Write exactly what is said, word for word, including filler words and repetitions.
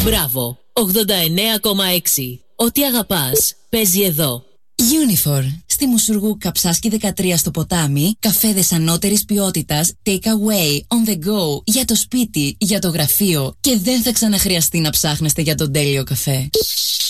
Μπράβο, ογδόντα εννέα κόμμα έξι. Ό,τι αγαπάς, παίζει εδώ. Unifor. Στη Μουσουργού Καψάσκη δεκατρία στο ποτάμι, καφέδες ανώτερης ποιότητας, take away, on the go, για το σπίτι, για το γραφείο και δεν θα ξαναχρειαστεί να ψάχνεστε για τον τέλειο καφέ.